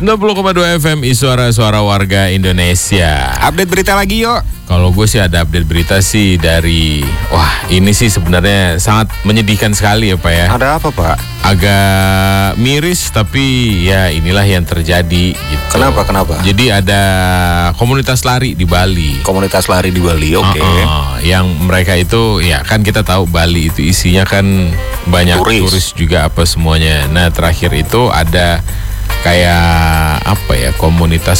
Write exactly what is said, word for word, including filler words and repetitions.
sembilan puluh koma dua F M Suara-suara warga Indonesia. Update berita lagi yuk. Kalau gue sih ada update berita sih dari, wah ini sih sebenarnya sangat menyedihkan sekali ya Pak ya. Ada apa Pak? Agak miris tapi ya inilah yang terjadi gitu. Kenapa, kenapa? Jadi ada komunitas lari di Bali. Komunitas lari di Bali, oke. Okay. Uh, uh, yang mereka itu ya kan kita tahu Bali itu isinya kan banyak turis, turis juga apa semuanya. Nah terakhir itu ada kayak apa ya komunitas